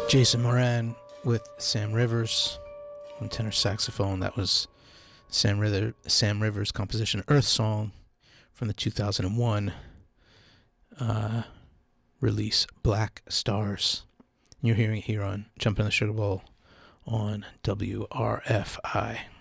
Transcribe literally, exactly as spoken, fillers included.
Jason Moran with Sam Rivers on tenor saxophone. That was Sam, River, Sam Rivers' composition Earth Song from the two thousand one uh, release Black Stars. You're hearing it here on Jumpin' on the Sugar Bowl on W R F I.